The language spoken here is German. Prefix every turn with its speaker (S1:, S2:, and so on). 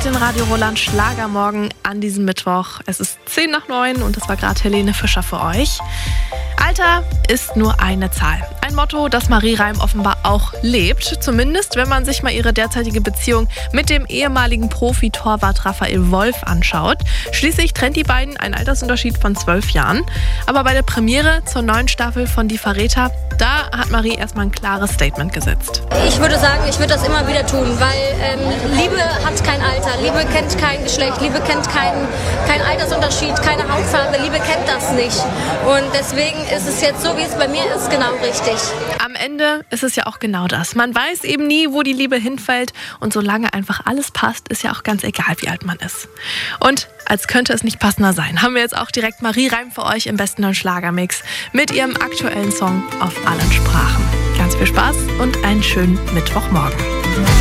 S1: heute in Radio Roland Schlagermorgen an diesem Mittwoch. Es ist 8:50 und das war gerade Helene Fischer für euch. Alter ist nur eine Zahl. Ein Motto, das Marie Reim offenbar auch lebt. Zumindest, wenn man sich mal ihre derzeitige Beziehung mit dem ehemaligen Profi-Torwart Raphael Wolf anschaut. Schließlich trennt die beiden ein Altersunterschied von 12 Jahren. Aber bei der Premiere zur neuen Staffel von Die Verräter, da hat Marie erstmal ein klares Statement gesetzt.
S2: Ich würde sagen, ich würde das immer wieder tun, weil Liebe hat kein Alter, Liebe kennt kein Geschlecht, Liebe kennt kein Altersunterschied, keine Hautfarbe, Liebe kennt das nicht. Und deswegen ist es jetzt so, wie es bei mir ist, genau richtig.
S1: Am Ende ist es ja auch genau das. Man weiß eben nie, wo die Liebe hinfällt und solange einfach alles passt, ist ja auch ganz egal, wie alt man ist. Und als könnte es nicht passender sein, haben wir jetzt auch direkt Marie Reim für euch im besten neuen Schlagermix mit ihrem aktuellen Song auf allen Sprachen. Ganz viel Spaß und einen schönen Mittwochmorgen.